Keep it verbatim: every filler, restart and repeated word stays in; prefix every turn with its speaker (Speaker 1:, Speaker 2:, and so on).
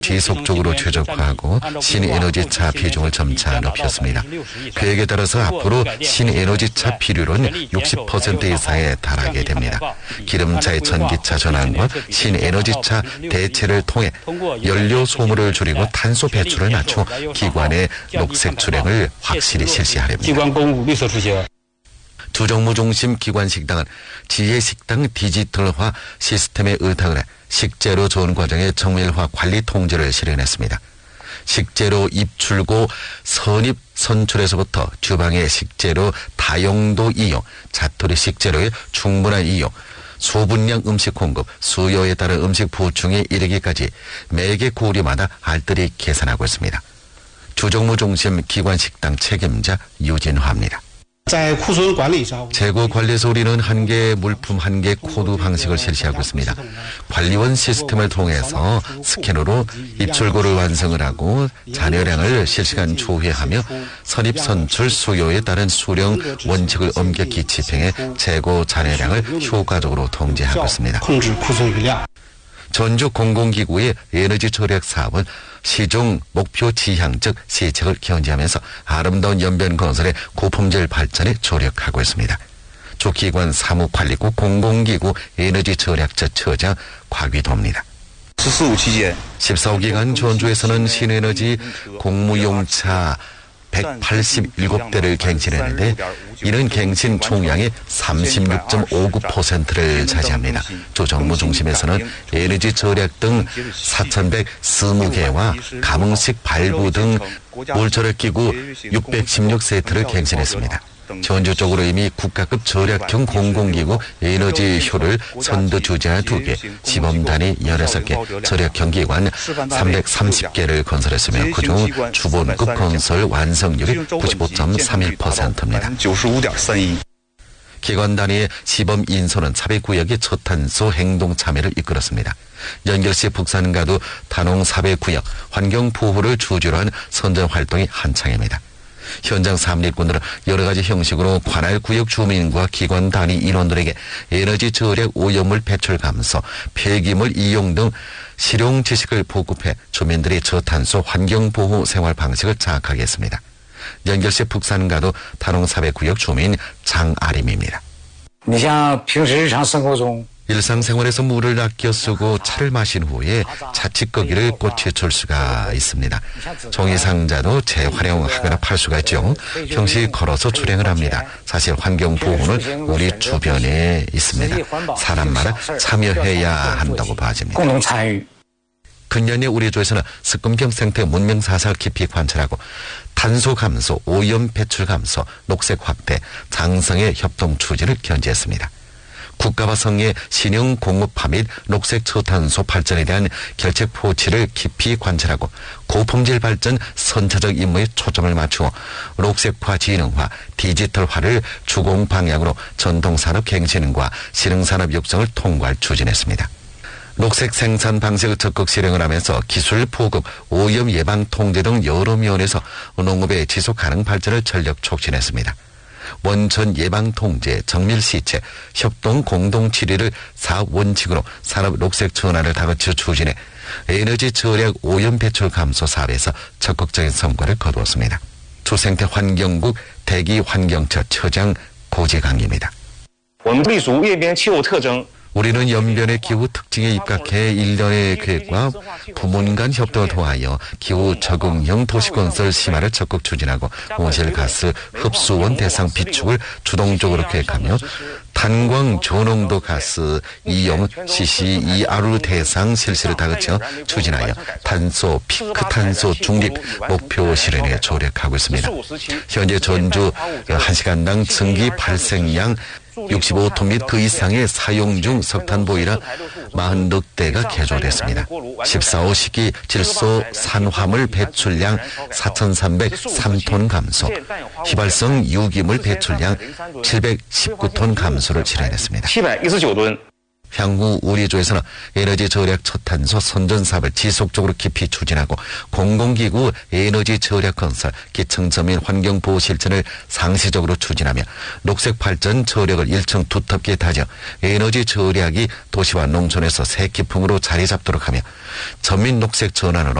Speaker 1: 지속적으로 최적화하고 신에너지차 비중을 점차 높였습니다. 계획에 따라서 앞으로 신에너지차 비율은 육십 퍼센트 이상에 달하게 됩니다. 기름차의 전기차 전환과 신에너지차 대체를 통해 연료 소모를 줄이고 탄소 배출을 낮추어 기관의 녹색 출행을 확실히 실시하렵니다. 주정무 중심 기관 식당은 지혜식당 디지털화 시스템에 의탁을 해 식재료 조원 과정의 정밀화 관리 통제를 실현했습니다. 식재료 입출고 선입 선출에서부터 주방의 식재료 다용도 이용, 자투리 식재료의 충분한 이용, 소분량 음식 공급, 수요에 따른 음식 보충에 이르기까지 매개 고리마다 알뜰히 계산하고 있습니다. 주정무 중심 기관 식당 책임자 유진화입니다. 재고 관리에서 우리는 한 개 물품 한 개 코드 방식을 실시하고 있습니다. 관리원 시스템을 통해서 스캐너로 입출고를 완성을 하고 잔여량을 실시간 조회하며 선입 선출 수요에 따른 수령 원칙을 엄격히 집행해 재고 잔여량을 효과적으로 통제하고 있습니다. 전주 공공기구의 에너지 절약 사업은 시중 목표 지향적 시책을 견지하면서 아름다운 연변 건설의 고품질 발전에 조력하고 있습니다. 주기관 사무관리국 공공기구 에너지 절약처 처장 곽위도입니다. 십사 호 기간 전주에서는 신에너지 공무용차 백팔십칠 대를 갱신했는데 이는 갱신 총량의 삼십육 점 오구 퍼센트를 차지합니다. 주정무 중심에서는 에너지 절약 등 사천백이십 개와 가문식 발부 등 물절약기구 육백십육 세트를 갱신했습니다. 전주 쪽으로 이미 국가급 절약형 공공기구 에너지효를 선두주자 두 개, 시범단위 열여섯 개, 절약형 기관 삼백삼십 개를 건설했으며 그중 주본급 건설 완성률이 구십오 점 삼일 퍼센트입니다. 기관 단위의 시범 인소는 사백구역의 저탄소 행동 참여를 이끌었습니다. 연결시 북산가도 단홍 사백구역 환경보호를 주주로 한 선전활동이 한창입니다. 현장 삼립군들은 여러 가지 형식으로 관할 구역 주민과 기관 단위 인원들에게 에너지 절약 오염물 배출 감소, 폐기물 이용 등 실용 지식을 보급해 주민들이 저탄소 환경보호 생활 방식을 장악하게 했습니다. 연결시 북산가도 단홍 사백구역 주민 장아림입니다. 일상생활에서 물을 아껴 쓰고 차를 마신 후에 자칫거기를 꽂혀줄 수가 있습니다. 종이상자도 재활용하거나 팔 수가 있죠. 평시 걸어서 출행을 합니다. 사실 환경보호는 우리 주변에 있습니다. 사람마다 참여해야 한다고 봐집니다. 근년에 우리 조에서는 습근병 생태 문명사살 깊이 관찰하고 탄소 감소, 오염 배출 감소, 녹색 확대, 장성의 협동 추진을 견지했습니다. 국가와 성의 신형 공업화 및 녹색 저탄소 발전에 대한 결책 포치를 깊이 관찰하고 고품질 발전 선차적 임무에 초점을 맞추어 녹색화 진흥화, 디지털화를 주공 방향으로 전통산업 갱신과 신흥산업 육성을 통괄 추진했습니다. 녹색 생산 방식을 적극 실행을 하면서 기술 보급, 오염 예방 통제 등 여러 면에서 농업의 지속 가능 발전을 전력 촉진했습니다. 원천 예방 통제, 정밀 시체, 협동 공동 치리를 사업 원칙으로 산업 녹색 전환을 다같이 추진해 에너지 절약 오염 배출 감소 사업에서 적극적인 성과를 거두었습니다. 주생태 환경국 대기환경처 처장 고재강입니다. 우리는 연변의 기후 특징에 입각해 일련의 계획과 부문 간 협동을 통하여 기후 적응형 도시건설 심화를 적극 추진하고 온실가스 흡수원 대상 비축을 주동적으로 계획하며 탄광 저농도 가스 이용 씨씨이알 대상 실시를 다그쳐 추진하여 탄소 피크 탄소 중립 목표 실현에 조력하고 있습니다. 현재 전주 한 시간당 증기 발생량 육십오 톤 및 그 이상의 사용 중 석탄 보일러 사십육 대가 개조됐습니다. 십사 호 시기 질소 산화물 배출량 사천삼백삼 톤 감소, 휘발성 유기물 배출량 칠백십구 톤 감소를 실현했습니다. 향후 우리 조에서는 에너지 절약 초탄소 선전 사업을 지속적으로 깊이 추진하고 공공기구 에너지 절약 건설, 기층저민 환경보호 실천을 상시적으로 추진하며 녹색 발전 저력을 일층 두텁게 다져 에너지 절약이 도시와 농촌에서 새 기풍으로 자리 잡도록 하며 전민 녹색 전환으로